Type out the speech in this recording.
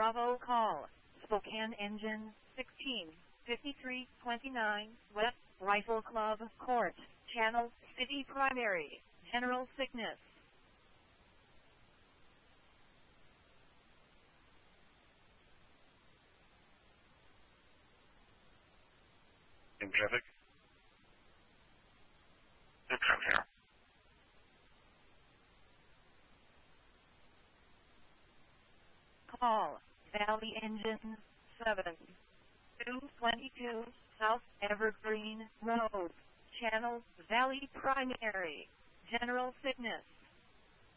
Bravo call. Spokane engine 165329 West Rifle Club Court. Channel City Primary. General sickness. In traffic? In traffic here. Call Valley Engine 7222 South Evergreen Road. Channel Valley Primary. General sickness.